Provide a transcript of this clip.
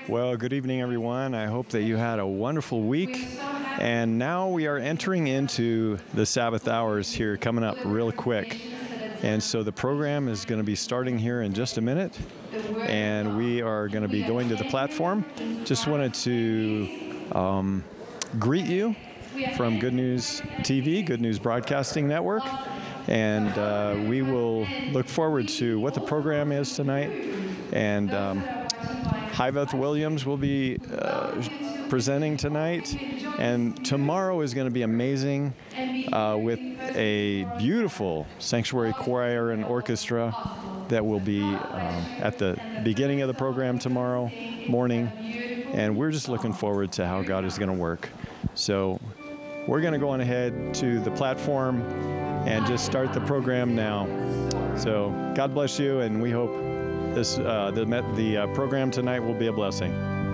Well, good evening, everyone. I hope that you had a wonderful week. And now we are entering into the Sabbath hours here, coming up real quick. And so the program is going to be starting here in just a minute. And we are going to be going to the platform. Just wanted to greet you from Good News TV, Good News Broadcasting Network. And we will look forward to what the program is tonight. And Hyveth Williams will be presenting tonight, and tomorrow is going to be amazing with a beautiful sanctuary choir and orchestra that will be at the beginning of the program tomorrow morning, and we're just looking forward to how God is going to work. So we're going to go on ahead to the platform and just start the program now. So God bless you, and we hope the program tonight will be a blessing.